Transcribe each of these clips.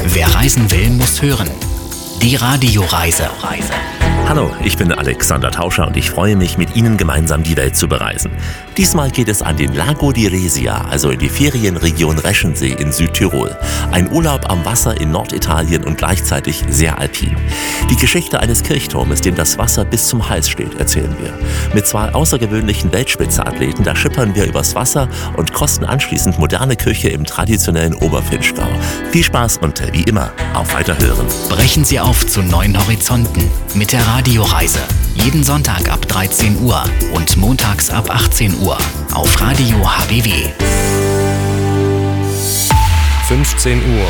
Wer reisen will, muss hören. Die Radioreise. Hallo, ich bin Alexander Tauscher und ich freue mich, mit Ihnen gemeinsam die Welt zu bereisen. Diesmal geht es an den Lago di Resia, also in die Ferienregion Reschensee in Südtirol. Ein Urlaub am Wasser in Norditalien und gleichzeitig sehr alpin. Die Geschichte eines Kirchturmes, dem das Wasser bis zum Hals steht, erzählen wir. Mit zwei außergewöhnlichen Weltspitze-Athleten, da schippern wir übers Wasser und kosten anschließend moderne Küche im traditionellen Oberfinchgau. Viel Spaß und wie immer, auf Weiterhören. Brechen Sie auf zu neuen Horizonten mit der Radioreise. Jeden Sonntag ab 13 Uhr und montags ab 18 Uhr auf Radio HBW. 15 Uhr.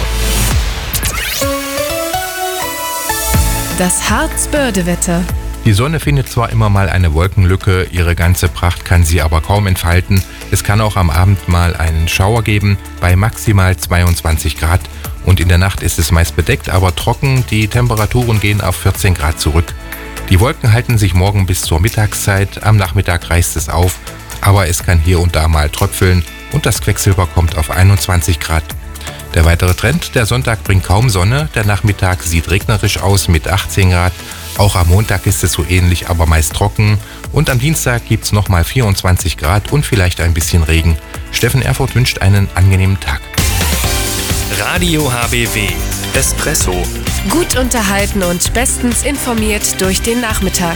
Das Harzbördewetter. Die Sonne findet zwar immer mal eine Wolkenlücke, ihre ganze Pracht kann sie aber kaum entfalten. Es kann auch am Abend mal einen Schauer geben, bei maximal 22 Grad. Und in der Nacht ist es meist bedeckt, aber trocken. Die Temperaturen gehen auf 14 Grad zurück. Die Wolken halten sich morgen bis zur Mittagszeit. Am Nachmittag reißt es auf, aber es kann hier und da mal tröpfeln und das Quecksilber kommt auf 21 Grad. Der weitere Trend, der Sonntag bringt kaum Sonne, der Nachmittag sieht regnerisch aus mit 18 Grad. Auch am Montag ist es so ähnlich, aber meist trocken. Und am Dienstag gibt's nochmal 24 Grad und vielleicht ein bisschen Regen. Steffen Erfurt wünscht einen angenehmen Tag. Radio HBW. Espresso. Gut unterhalten und bestens informiert durch den Nachmittag.